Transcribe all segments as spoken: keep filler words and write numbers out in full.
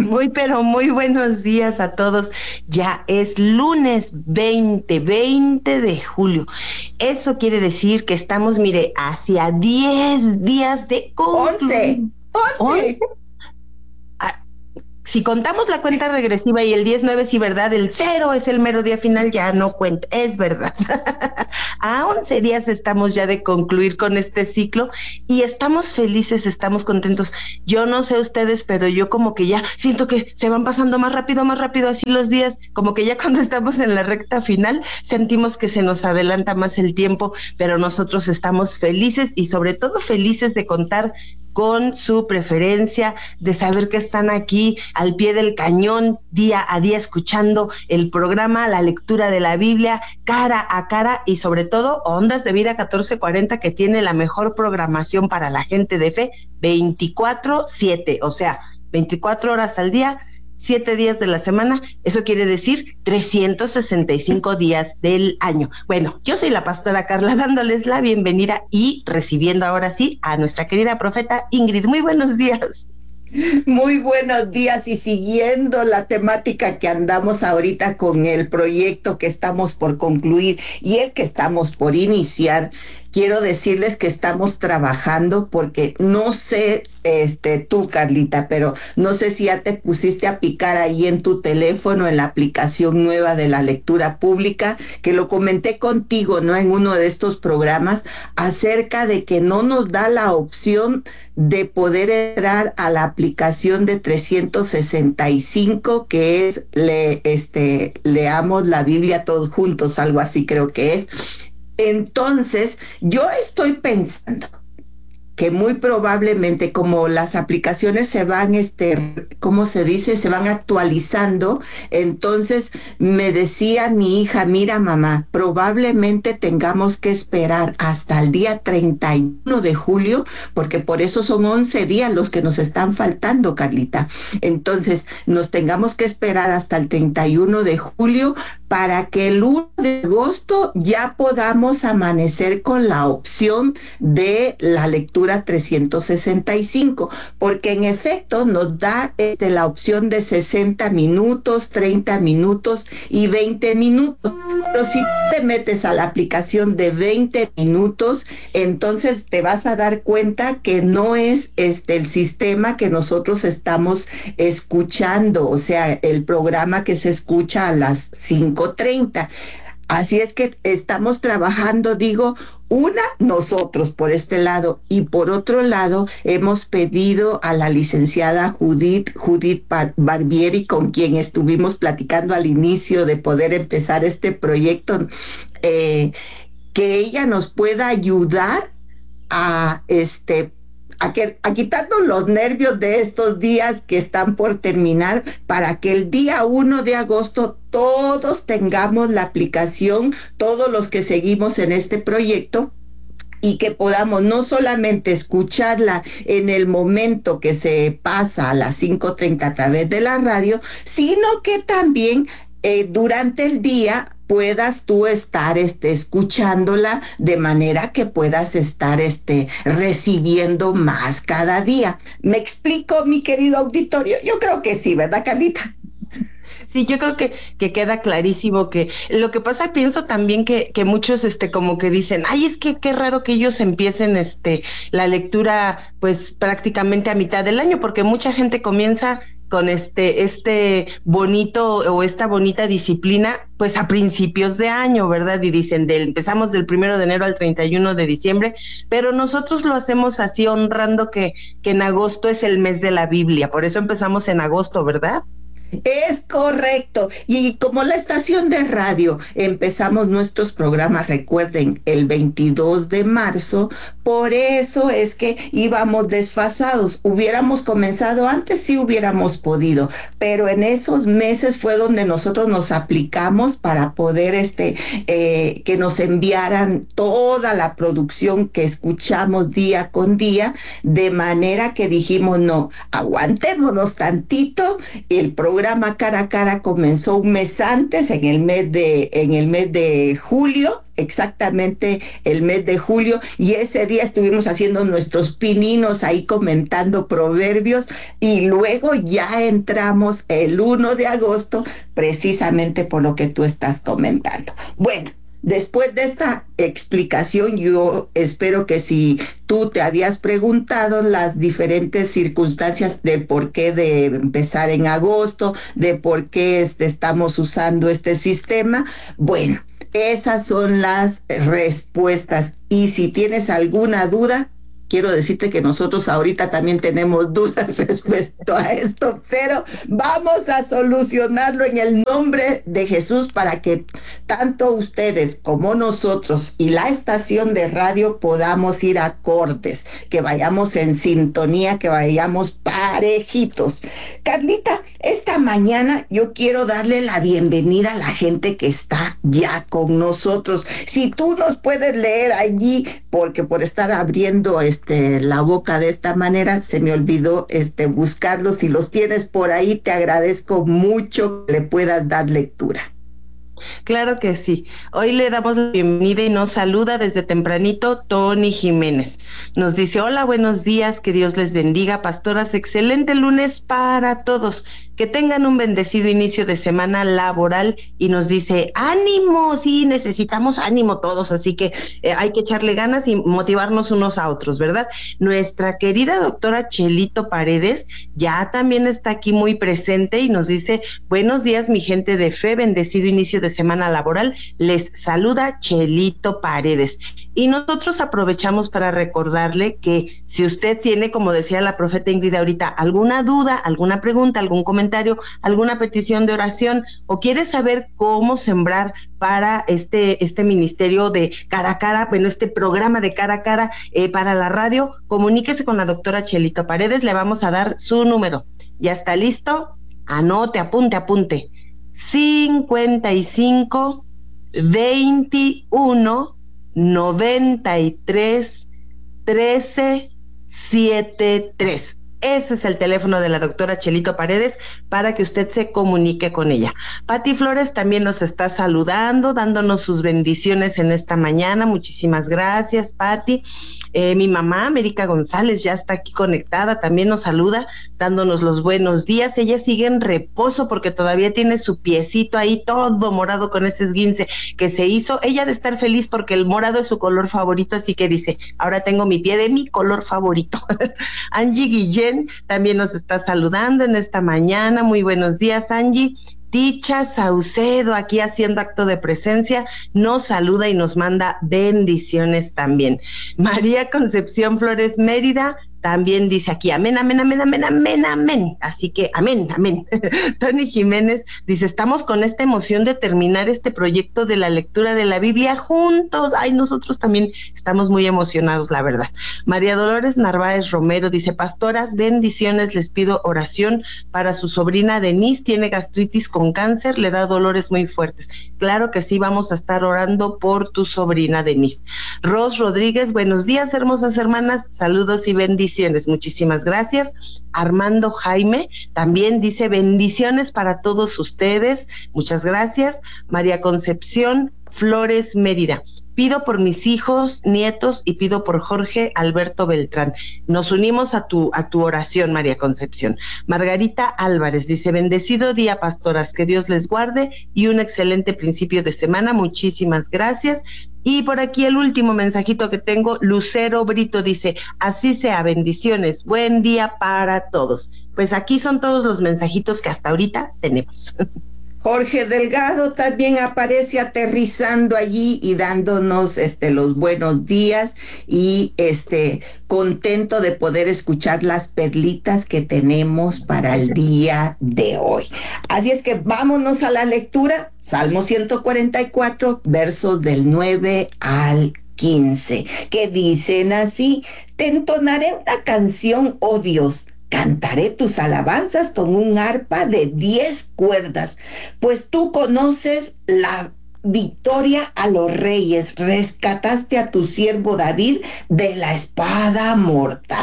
Muy, pero muy buenos días a todos. Ya es lunes veinte, veinte de julio. Eso quiere decir que estamos, mire, hacia diez días de Once, concluir. ¿Once? once. Ah, si contamos la cuenta regresiva y el diez nueve, sí, ¿verdad? El cero es el mero día final, ya no cuenta. Es verdad. A once días estamos ya de concluir con este ciclo y estamos felices, estamos contentos. Yo no sé ustedes, pero yo como que ya siento que se van pasando más rápido, más rápido así los días, como que ya cuando estamos en la recta final sentimos que se nos adelanta más el tiempo, pero nosotros estamos felices y sobre todo felices de contar con su preferencia, de saber que están aquí al pie del cañón, día a día, escuchando el programa, la lectura de la Biblia, cara a cara y sobre todo Ondas de Vida catorce cuarenta, que tiene la mejor programación para la gente de fe, veinticuatro siete, o sea, veinticuatro horas al día, siete días de la semana. Eso quiere decir trescientos sesenta y cinco días del año. Bueno, yo soy la pastora Carla, dándoles la bienvenida y recibiendo ahora sí a nuestra querida profeta Ingrid. Muy buenos días. Muy buenos días y siguiendo la temática que andamos ahorita con el proyecto que estamos por concluir y el que estamos por iniciar, quiero decirles que estamos trabajando porque no sé, este, tú, Carlita, pero no sé si ya te pusiste a picar ahí en tu teléfono en la aplicación nueva de la lectura pública, que lo comenté contigo, ¿no? En uno de estos programas acerca de que no nos da la opción de poder entrar a la aplicación de trescientos sesenta y cinco, que es le, este, leamos la Biblia todos juntos, algo así creo que es. Entonces, yo estoy pensando que muy probablemente como las aplicaciones se van, este, ¿cómo se dice? Se van actualizando. Entonces me decía mi hija, mira mamá, probablemente tengamos que esperar hasta el día treinta y uno de julio, porque por eso son once días los que nos están faltando, Carlita. Entonces nos tengamos que esperar hasta el treinta y uno de julio para que el uno de agosto ya podamos amanecer con la opción de la lectura trescientos sesenta y cinco, porque en efecto nos da este, la opción de sesenta minutos, treinta minutos y veinte minutos. Pero si te metes a la aplicación de veinte minutos, entonces te vas a dar cuenta que no es este el sistema que nosotros estamos escuchando, o sea, el programa que se escucha a las cinco treinta. Así es que estamos trabajando, digo, una, nosotros por este lado, y por otro lado, hemos pedido a la licenciada Judith, Judith Bar- Barbieri, con quien estuvimos platicando al inicio de poder empezar este proyecto, eh, que ella nos pueda ayudar a este a, que, a quitarnos los nervios de estos días que están por terminar para que el día uno de agosto todos tengamos la aplicación, todos los que seguimos en este proyecto, y que podamos no solamente escucharla en el momento que se pasa a las cinco treinta a través de la radio, sino que también eh, durante el día puedas tú estar este, escuchándola de manera que puedas estar este, recibiendo más cada día. ¿Me explico, mi querido auditorio? Yo creo que sí, ¿verdad, Carlita? Sí, yo creo que, que queda clarísimo que lo que pasa, pienso también que, que muchos, este, como que dicen, ay, es que qué raro que ellos empiecen, este, la lectura, pues, prácticamente a mitad del año, porque mucha gente comienza con este, este bonito o esta bonita disciplina, pues a principios de año, ¿verdad? Y dicen, del, empezamos del primero de enero al treinta y uno de diciembre, pero nosotros lo hacemos así, honrando que, que en agosto es el mes de la Biblia, por eso empezamos en agosto, ¿verdad? Es correcto. Y como la estación de radio empezamos nuestros programas, recuerden, el veintidós de marzo, por eso es que íbamos desfasados. Hubiéramos comenzado antes, sí hubiéramos podido, pero en esos meses fue donde nosotros nos aplicamos para poder este, eh, que nos enviaran toda la producción que escuchamos día con día, de manera que dijimos, no, aguantémonos tantito, el programa programa Cara a Cara comenzó un mes antes, en el mes de, en el mes de julio, exactamente el mes de julio, y ese día estuvimos haciendo nuestros pininos ahí comentando proverbios, y luego ya entramos el primero de agosto, precisamente por lo que tú estás comentando. Bueno, después de esta explicación, yo espero que si tú te habías preguntado las diferentes circunstancias del por qué de empezar en agosto, de por qué este, estamos usando este sistema, bueno, esas son las respuestas. Y si tienes alguna duda, quiero decirte que nosotros ahorita también tenemos dudas respecto a esto, pero vamos a solucionarlo en el nombre de Jesús para que tanto ustedes como nosotros y la estación de radio podamos ir acordes, que vayamos en sintonía, que vayamos parejitos. Carlita, esta mañana yo quiero darle la bienvenida a la gente que está ya con nosotros. Si tú nos puedes leer allí, porque por estar abriendo este Este, la boca de esta manera, se me olvidó este, buscarlos. Si los tienes por ahí, te agradezco mucho que le puedas dar lectura. Claro que sí. Hoy le damos la bienvenida y nos saluda desde tempranito Tony Jiménez. Nos dice, hola, buenos días, que Dios les bendiga, pastoras, excelente lunes para todos. Que tengan un bendecido inicio de semana laboral, y nos dice, ánimo, sí, necesitamos ánimo todos, así que eh, hay que echarle ganas y motivarnos unos a otros, ¿verdad? Nuestra querida doctora Chelito Paredes ya también está aquí muy presente y nos dice, buenos días, mi gente de fe, bendecido inicio de semana laboral, les saluda Chelito Paredes. Y nosotros aprovechamos para recordarle que si usted tiene, como decía la profeta Ingrid ahorita, alguna duda, alguna pregunta, algún comentario, alguna petición de oración, o quiere saber cómo sembrar para este, este ministerio de cara a cara, bueno, este programa de cara a cara eh, para la radio, comuníquese con la doctora Chelito Paredes, le vamos a dar su número. ¿Ya está listo? Anote, apunte, apunte. cincuenta y cinco, veintiuno, noventa y tres, trece, setenta y tres. Ese es el teléfono de la doctora Chelito Paredes para que usted se comunique con ella. Pati Flores también nos está saludando, dándonos sus bendiciones en esta mañana. Muchísimas gracias, Pati. Eh, mi mamá, América González, ya está aquí conectada, también nos saluda, dándonos los buenos días. Ella sigue en reposo porque todavía tiene su piecito ahí todo morado con ese esguince que se hizo. Ella de estar feliz porque el morado es su color favorito, así que dice, ahora tengo mi pie de mi color favorito. Angie Guillén también nos está saludando en esta mañana. Muy buenos días, Angie. Ticha Saucedo, aquí haciendo acto de presencia, nos saluda y nos manda bendiciones también. María Concepción Flores Mérida también dice aquí, amén, amén, amén, amén, amén, amén. Así que, amén, amén. Tony Jiménez dice, estamos con esta emoción de terminar este proyecto de la lectura de la Biblia juntos. Ay, nosotros también estamos muy emocionados, la verdad. María Dolores Narváez Romero dice, pastoras, bendiciones, les pido oración para su sobrina Denise, tiene gastritis con cáncer, le da dolores muy fuertes. Claro que sí, vamos a estar orando por tu sobrina Denise. Ros Rodríguez, buenos días, hermosas hermanas, saludos y bendiciones. Muchísimas gracias. Armando Jaime también dice bendiciones para todos ustedes. Muchas gracias. María Concepción Flores Mérida. Pido por mis hijos, nietos y pido por Jorge Alberto Beltrán. Nos unimos a tu, a tu oración, María Concepción. Margarita Álvarez dice, bendecido día, pastoras, que Dios les guarde y un excelente principio de semana. Muchísimas gracias. Y por aquí el último mensajito que tengo, Lucero Brito dice, así sea, bendiciones, buen día para todos. Pues aquí son todos los mensajitos que hasta ahorita tenemos. Jorge Delgado también aparece aterrizando allí y dándonos este los buenos días y este contento de poder escuchar las perlitas que tenemos para el día de hoy. Así es que vámonos a la lectura. Salmo ciento cuarenta y cuatro, versos del nueve al quince, que dicen así: te entonaré una canción, oh Dios. Cantaré tus alabanzas con un arpa de diez cuerdas, pues tú conoces la victoria a los reyes, rescataste a tu siervo David de la espada mortal.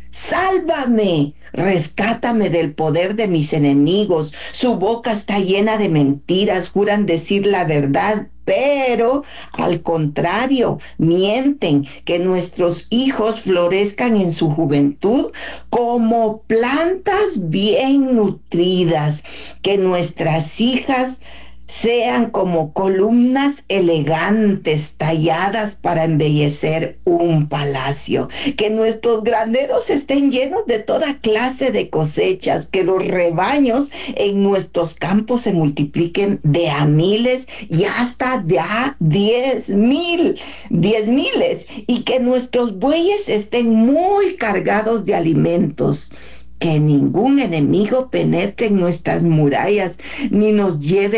Sálvame, rescátame del poder de mis enemigos. Su boca está llena de mentiras, juran decir la verdad, pero al contrario, mienten. Que nuestros hijos florezcan en su juventud como plantas bien nutridas. Que nuestras hijas sean como columnas elegantes talladas para embellecer un palacio. Que nuestros graneros estén llenos de toda clase de cosechas. Que los rebaños en nuestros campos se multipliquen de a miles y hasta de a diez mil, diez miles. Y que nuestros bueyes estén muy cargados de alimentos. Que ningún enemigo penetre en nuestras murallas ni nos lleve